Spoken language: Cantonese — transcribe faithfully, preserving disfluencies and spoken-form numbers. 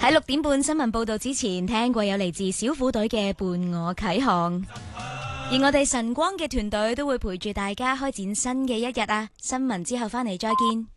喺六點半新聞報道之前，聽過有嚟自小虎隊嘅伴我啟航，而我哋晨光嘅團隊都會陪住大家開展新嘅一日啊！新聞之後返嚟再見。